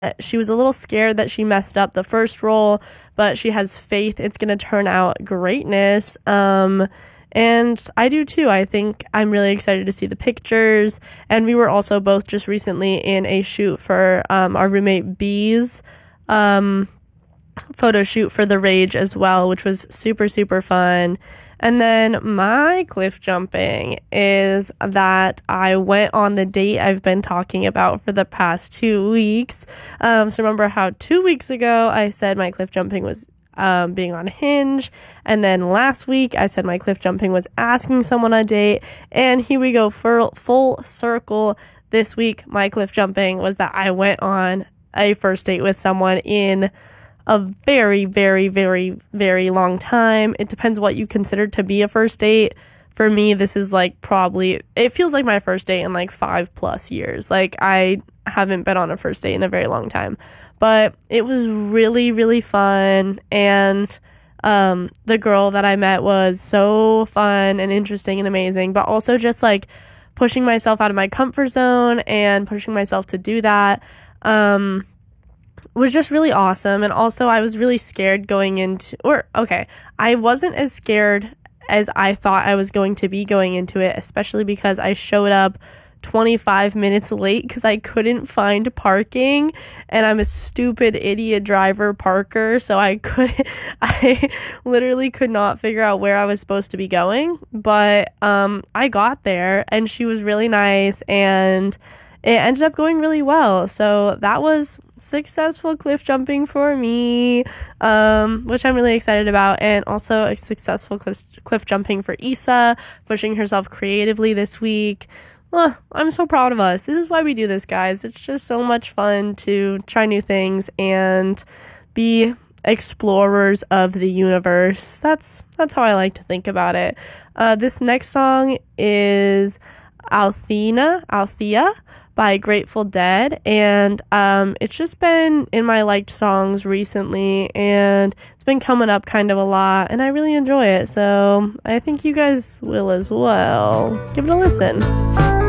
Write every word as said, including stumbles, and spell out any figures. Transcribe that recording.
She was a little scared that she messed up the first roll, but she has faith it's going to turn out greatness. Um, and I do too. I think I'm really excited to see the pictures. And we were also both just recently in a shoot for um, our roommate B's um, photo shoot for The Rage as well, which was super, super fun. And then my cliff jumping is that I went on the date I've been talking about for the past two weeks. Um, so remember how two weeks ago I said my cliff jumping was um, being on Hinge. And then last week I said my cliff jumping was asking someone on a date. And here we go for full circle. This week my cliff jumping was that I went on a first date with someone in a very, very, very, very long time. It depends what you consider to be a first date. For me, this is like probably, it feels like my first date in like five plus years. Like I haven't been on a first date in a very long time, but it was really, really fun. And um, the girl that I met was so fun and interesting and amazing, but also just like pushing myself out of my comfort zone and pushing myself to do that. Um, was just really awesome. And also I was really scared going into, or okay, I wasn't as scared as I thought I was going to be going into it, especially because I showed up twenty-five minutes late because I couldn't find parking, and I'm a stupid idiot driver parker, so I couldn't, I literally could not figure out where I was supposed to be going, but um, I got there, and she was really nice, and it ended up going really well. So that was successful cliff jumping for me, um, which I'm really excited about. And also a successful cliff, cliff jumping for Issa, pushing herself creatively this week. Well, I'm so proud of us. This is why we do this, guys. It's just so much fun to try new things and be explorers of the universe. That's that's how I like to think about it. Uh, this next song is Althea, Althea by Grateful Dead, and um, it's just been in my liked songs recently, and it's been coming up kind of a lot, and I really enjoy it, so I think you guys will as well. Give it a listen.